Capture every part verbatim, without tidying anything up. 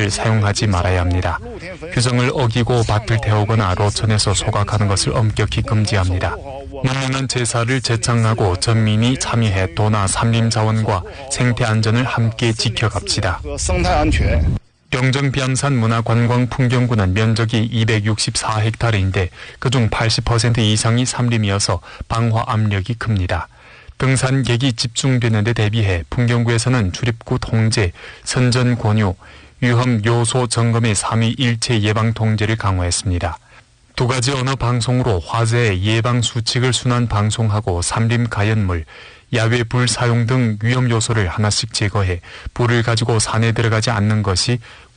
제사를 사용하지 말아야 합니다. 규정을 어기고 밭을 태우거나 로천에서 소각하는 것을 엄격히 금지합니다. 문명은 제사를 제창하고 전민이 참여해 도나 산림자원과 생태안전을 함께 지켜갑시다. 영정 비암산 문화관광풍경구는 면적이 이백육십사 헥타르인데 그중 팔십 퍼센트 이상이 산림이어서 방화 압력이 큽니다. 등산객이 집중되는 데 대비해 풍경구에서는 출입구 통제, 선전 권유, 위험 요소 점검의 삼위일체 예방 통제를 강화했습니다. 두 가지 언어 방송으로 화재 예방 수칙을 순환 방송하고 산림 가연물, 야외 불 사용 등 위험 요소를 하나씩 제거해 불을 가지고 산에 들어가지 않는 것이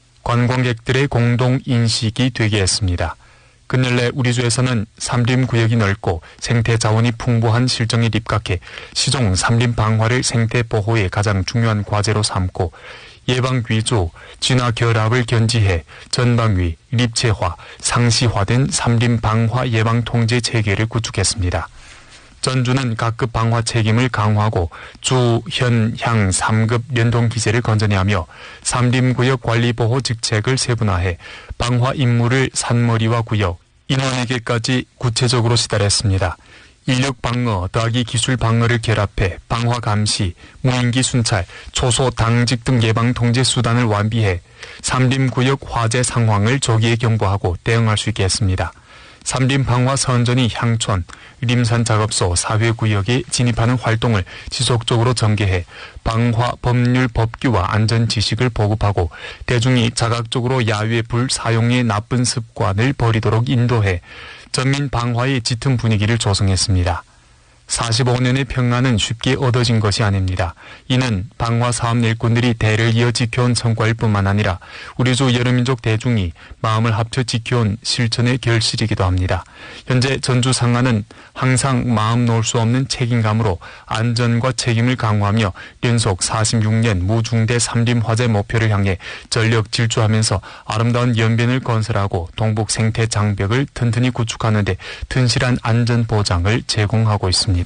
관광객들의 공동 인식이 되게 했습니다. 근래 우리주에서는 산림구역이 넓고 생태 자원이 풍부한 실정에 입각해 시종 산림 방화를 생태 보호의 가장 중요한 과제로 삼고 예방 위주, 진화 결합을 견지해 전방위,立체화, 상시화된 산림 방화 예방 통제 체계를 구축했습니다. 전주는 각급 방화 책임을 강화하고 주, 현, 향 삼 급 연동 기제를 건전히하며 산림구역 관리보호 직책을 세분화해 방화 임무를 산머리와 구역, 인원에게까지 구체적으로 시달했습니다. 인력 방어 더하기 기술 방어를 결합해 방화 감시, 무인기 순찰, 초소 당직 등 예방 통제 수단을 완비해 산림구역 화재 상황을 조기에 경보하고 대응할 수 있게 했습니다. 산림 방화 선전이 향촌, 림산 작업소, 사회구역에 진입하는 활동을 지속적으로 전개해 방화 법률 법규와 안전 지식을 보급하고 대중이 자각적으로 야외 불 사용의 나쁜 습관을 버리도록 인도해 전민 방화의 짙은 분위기를 조성했습니다. 사십오 년의 평안은 쉽게 얻어진 것이 아닙니다. 이는 방화 사업 일꾼들이 대를 이어 지켜온 성과일 뿐만 아니라 우리주 여러민족 대중이 마음을 합쳐 지켜온 실천의 결실이기도 합니다. 현재 전주 상하는 항상 마음 놓을 수 없는 책임감으로 안전과 책임을 강화하며 연속 사십육 년 무중대 산림 화재 목표를 향해 전력 질주하면서 아름다운 연변을 건설하고 동북 생태 장벽을 튼튼히 구축하는 데 튼실한 안전 보장을 제공하고 있습니다.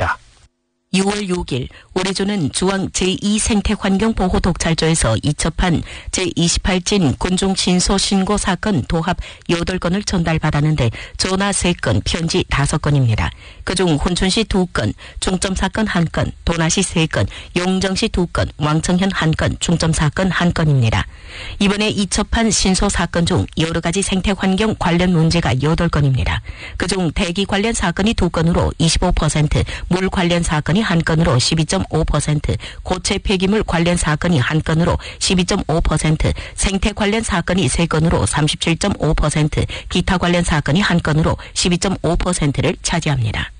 유월 육일 우리주는 주왕 제이 생태환경보호 독찰조에서 이첩한 제이십팔 진 곤종 신소 신고 사건 도합 여덟 건을 전달받았는데 전화 세 건, 편지 다섯 건입니다. 그중 혼춘시 두 건, 중점 사건 한 건, 도나시 세 건, 용정시 두 건, 왕청현 한 건, 중점 사건 한 건입니다. 이번에 이첩한 신소 사건 중 여러 가지 생태환경 관련 문제가 여덟 건입니다. 그중 대기 관련 사건이 두 건으로 이십오 퍼센트, 물 관련 사건이 한 건으로 십이 점 오 퍼센트, 고체 폐기물 관련 사건이 한 건으로 십이 점 오 퍼센트, 생태 관련 사건이 세 건으로 삼십칠 점 오 퍼센트, 기타 관련 사건이 한 건으로 십이 점 오 퍼센트를 차지합니다.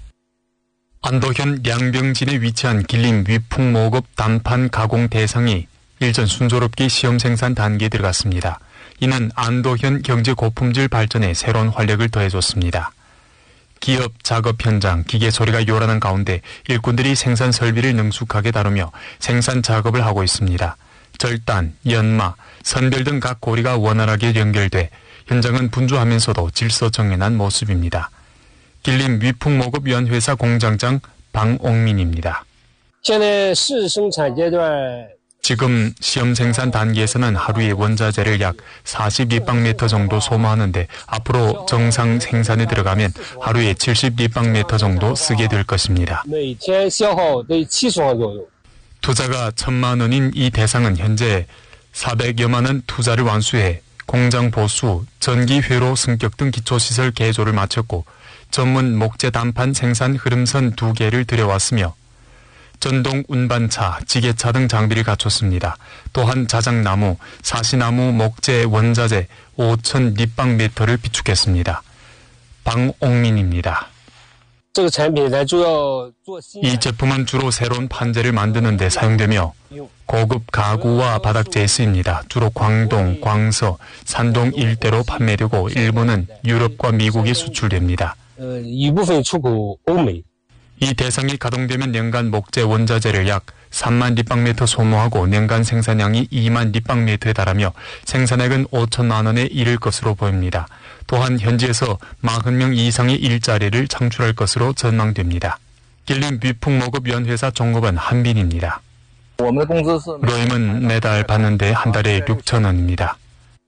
안도현 양병진에 위치한 길림 위풍모급 단판 가공 대상이 일전 순조롭게 시험 생산 단계에 들어갔습니다. 이는 안도현 경제 고품질 발전에 새로운 활력을 더해줬습니다. 기업 작업 현장, 기계 소리가 요란한 가운데 일꾼들이 생산 설비를 능숙하게 다루며 생산 작업을 하고 있습니다. 절단, 연마, 선별 등 각 고리가 원활하게 연결돼 현장은 분주하면서도 질서정연한 모습입니다. 길림 위풍모급위원회사 공장장 방옥민입니다. 지금 시험 생산 단계에서는 하루에 원자재를 약 사십 리방미터 정도 소모하는데 앞으로 정상 생산에 들어가면 하루에 칠십 리방미터 정도 쓰게 될 것입니다. 투자가 천만 원인 이 대상은 현재 사백여만 원 투자를 완수해 공장 보수, 전기 회로 승격 등 기초시설 개조를 마쳤고 전문 목재 단판 생산 흐름선 두 개를 들여왔으며 전동 운반차, 지게차 등 장비를 갖췄습니다. 또한 자작나무, 사시나무 목재 원자재 오천 리방미터를 비축했습니다. 방옥민입니다. 이 제품은 주로 새로운 판재를 만드는 데 사용되며 고급 가구와 바닥재에 쓰입니다. 주로 광동, 광서, 산동 일대로 판매되고 일부는 유럽과 미국에 수출됩니다. 이 대상이 가동되면年간 목재 원자재를 약 삼만 리방미터 소모하고年간 생산량이 이만 리방미터에 달하며 생산액은 오천만 원에 이를 것으로 보입니다. 또한 현지에서 사십 명 이상의 일자리를 창출할 것으로 전망됩니다. 길림 위풍모급위원회사 종업원 한빈입니다. 로임은 매달 받는데 한 달에 육천 원입니다.